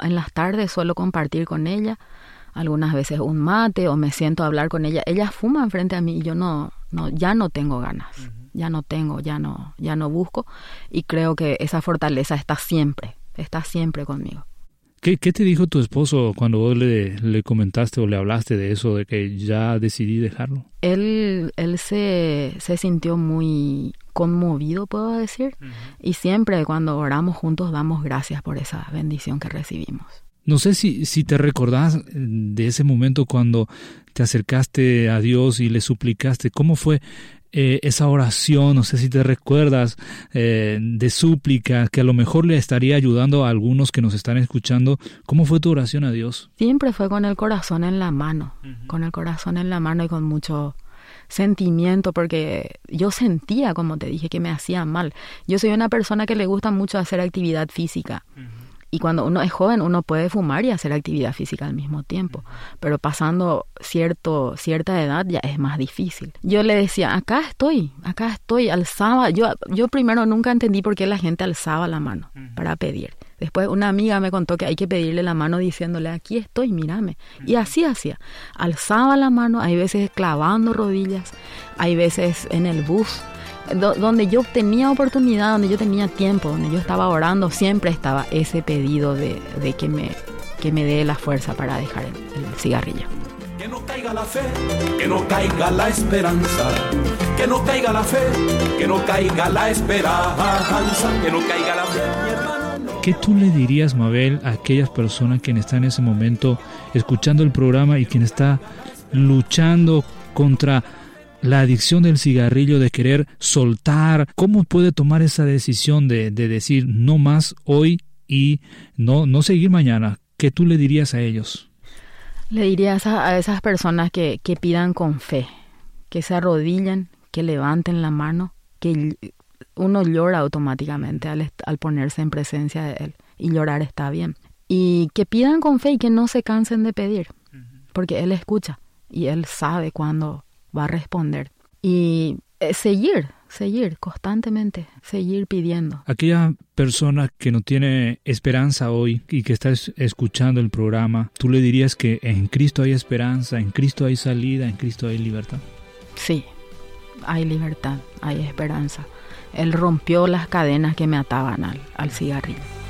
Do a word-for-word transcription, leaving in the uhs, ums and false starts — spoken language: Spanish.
en las tardes suelo compartir con ella, algunas veces un mate o me siento a hablar con ella. Ella fuma enfrente a mí y yo no, no ya no tengo ganas, uh-huh. ya no tengo, ya no, ya no busco, y creo que esa fortaleza está siempre, está siempre conmigo. ¿Qué, qué te dijo tu esposo cuando vos le, le comentaste o le hablaste de eso, de que ya decidí dejarlo? Él, él se, se sintió muy conmovido, puedo decir, uh-huh. y siempre cuando oramos juntos damos gracias por esa bendición que recibimos. No sé si, si te recordás de ese momento cuando te acercaste a Dios y le suplicaste. ¿Cómo fue eh, esa oración? No sé si te recuerdas eh, de súplica, que a lo mejor le estaría ayudando a algunos que nos están escuchando. ¿Cómo fue tu oración a Dios? Siempre fue con el corazón en la mano, uh-huh. con el corazón en la mano y con mucho sentimiento, porque yo sentía, como te dije, que me hacía mal. Yo soy una persona que le gusta mucho hacer actividad física. Uh-huh. Y cuando uno es joven, uno puede fumar y hacer actividad física al mismo tiempo. Pero pasando cierto, cierta edad ya es más difícil. Yo le decía, acá estoy, acá estoy, alzaba. Yo, yo primero nunca entendí por qué la gente alzaba la mano uh-huh. para pedir. Después una amiga me contó que hay que pedirle la mano diciéndole, aquí estoy, mírame. Uh-huh. Y así hacía. Alzaba la mano, hay veces clavando rodillas, hay veces en el bus. Do, donde yo tenía oportunidad, donde yo tenía tiempo, donde yo estaba orando, siempre estaba ese pedido de, de que, me, que me dé la fuerza para dejar el, el cigarrillo. Que no caiga la fe, que no caiga la esperanza, que no caiga la fe, que no caiga la esperanza, que no caiga la fe, mi hermano. No. ¿Qué tú le dirías, Mabel, a aquellas personas que están en ese momento escuchando el programa y quien está luchando contra la adicción del cigarrillo, de querer soltar? ¿Cómo puede tomar esa decisión de, de decir no más hoy y no, no seguir mañana? ¿Qué tú le dirías a ellos? Le diría a, esa, a esas personas que, que pidan con fe, que se arrodillen, que levanten la mano, que uno llora automáticamente al, al ponerse en presencia de Él, y llorar está bien. Y que pidan con fe y que no se cansen de pedir, porque Él escucha y Él sabe cuándo va a responder. Y eh, seguir, seguir constantemente, seguir pidiendo. Aquella persona que no tiene esperanza hoy y que está escuchando el programa, ¿tú le dirías que en Cristo hay esperanza, en Cristo hay salida, en Cristo hay libertad? Sí, hay libertad, hay esperanza. Él rompió las cadenas que me ataban al, al cigarrillo.